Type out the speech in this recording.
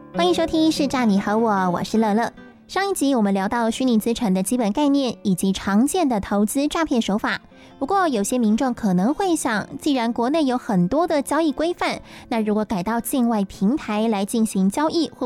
欢迎收听是诈你和我是乐乐。上一集我们聊到虚拟资产的基本概念以及常见的投资诈骗手法。不过有些民众可能会想，既然国内有很多的交易规范，那如果改到境外平台来进行交易，会不